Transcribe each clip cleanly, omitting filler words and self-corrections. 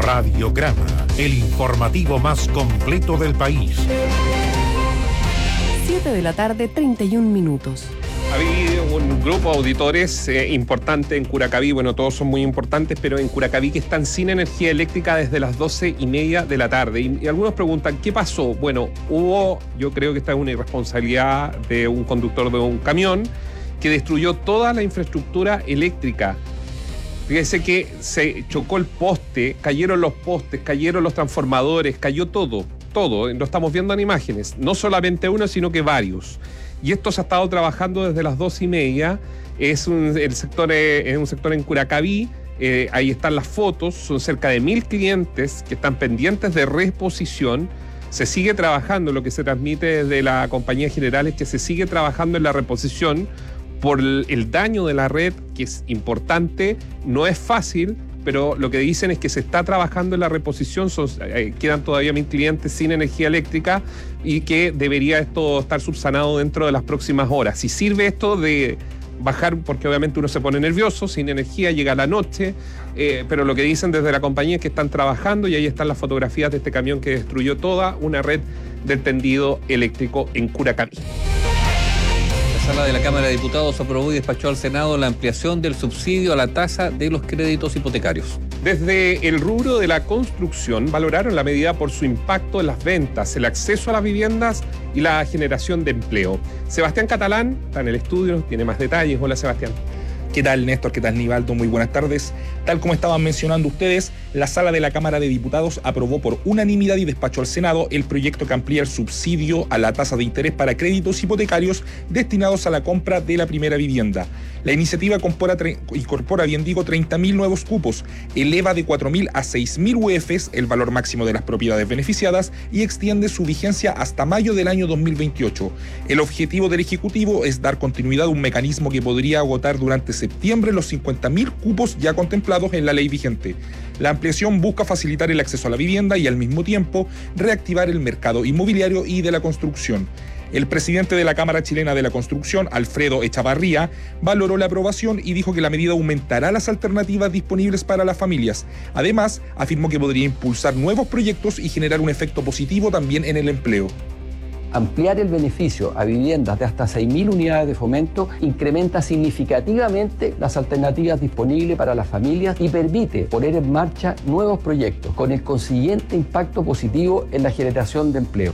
Radiograma, el informativo más completo del país. 7:31 p.m. Ha habido un grupo de auditores importante en Curacaví. Bueno, todos son muy importantes, pero en Curacaví que están sin energía eléctrica desde las 12:30 de la tarde. Y algunos preguntan, ¿qué pasó? Bueno, yo creo que esta es una irresponsabilidad de un conductor de un camión que destruyó toda la infraestructura eléctrica. Fíjese que se chocó el poste, cayeron los postes, cayeron los transformadores, cayó todo, lo estamos viendo en imágenes, no solamente uno, sino que varios. Y esto se ha estado trabajando desde las 12:30, es un sector en Curacaví, ahí están las fotos, son cerca de 1.000 clientes que están pendientes de reposición. Se sigue trabajando, lo que se transmite desde la compañía general es que se sigue trabajando en la reposición por el daño de la red, que es importante, no es fácil, pero lo que dicen es que se está trabajando en la reposición, quedan todavía 1.000 clientes sin energía eléctrica y que debería esto estar subsanado dentro de las próximas horas. Si sirve esto de bajar, porque obviamente uno se pone nervioso, sin energía, llega la noche, pero lo que dicen desde la compañía es que están trabajando y ahí están las fotografías de este camión que destruyó toda una red del tendido eléctrico en Curacaví. La Sala de la Cámara de Diputados aprobó y despachó al Senado la ampliación del subsidio a la tasa de los créditos hipotecarios. Desde el rubro de la construcción valoraron la medida por su impacto en las ventas, el acceso a las viviendas y la generación de empleo. Sebastián Catalán está en el estudio, tiene más detalles. Hola, Sebastián. ¿Qué tal, Néstor? ¿Qué tal, Nivaldo? Muy buenas tardes. Tal como estaban mencionando ustedes, la Sala de la Cámara de Diputados aprobó por unanimidad y despachó al Senado el proyecto que amplía el subsidio a la tasa de interés para créditos hipotecarios destinados a la compra de la primera vivienda. La iniciativa incorpora 30.000 nuevos cupos, eleva de 4.000 a 6.000 UFs el valor máximo de las propiedades beneficiadas y extiende su vigencia hasta mayo del año 2028. El objetivo del Ejecutivo es dar continuidad a un mecanismo que podría agotar durante septiembre los 50.000 cupos ya contemplados en la ley vigente. La ampliación busca facilitar el acceso a la vivienda y al mismo tiempo reactivar el mercado inmobiliario y de la construcción. El presidente de la Cámara Chilena de la Construcción, Alfredo Echavarría, valoró la aprobación y dijo que la medida aumentará las alternativas disponibles para las familias. Además, afirmó que podría impulsar nuevos proyectos y generar un efecto positivo también en el empleo. Ampliar el beneficio a viviendas de hasta 6.000 unidades de fomento incrementa significativamente las alternativas disponibles para las familias y permite poner en marcha nuevos proyectos, con el consiguiente impacto positivo en la generación de empleo.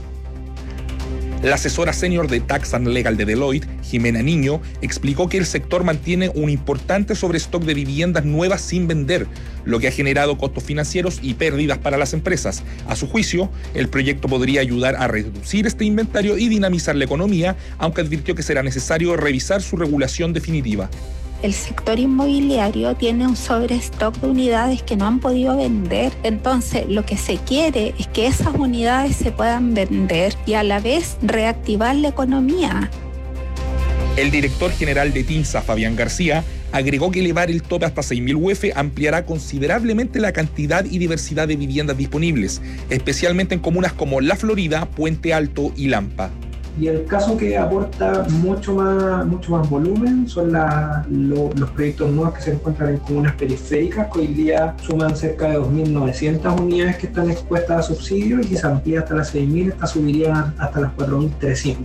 La asesora senior de Tax and Legal de Deloitte, Jimena Niño, explicó que el sector mantiene un importante sobrestock de viviendas nuevas sin vender, lo que ha generado costos financieros y pérdidas para las empresas. A su juicio, el proyecto podría ayudar a reducir este inventario y dinamizar la economía, aunque advirtió que será necesario revisar su regulación definitiva. El sector inmobiliario tiene un sobrestock de unidades que no han podido vender, entonces lo que se quiere es que esas unidades se puedan vender y a la vez reactivar la economía. El director general de TINSA, Fabián García, agregó que elevar el tope hasta 6.000 UF ampliará considerablemente la cantidad y diversidad de viviendas disponibles, especialmente en comunas como La Florida, Puente Alto y Lampa. Y el caso que aporta mucho más volumen son los proyectos nuevos que se encuentran en comunas periféricas, que hoy día suman cerca de 2.900 unidades que están expuestas a subsidio, y si se amplía hasta las 6.000, estas subirían hasta las 4.300.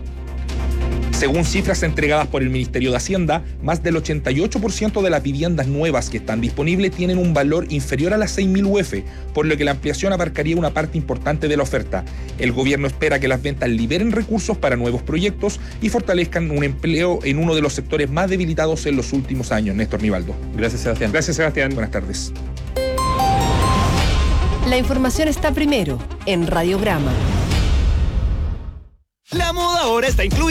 Según cifras entregadas por el Ministerio de Hacienda, más del 88% de las viviendas nuevas que están disponibles tienen un valor inferior a las 6.000 UF, por lo que la ampliación abarcaría una parte importante de la oferta. El gobierno espera que las ventas liberen recursos para nuevos proyectos y fortalezcan un empleo en uno de los sectores más debilitados en los últimos años. Néstor Nivaldo. Gracias, Sebastián. Gracias, Sebastián. Buenas tardes. La información está primero en Radiograma. La moda ahora está incluida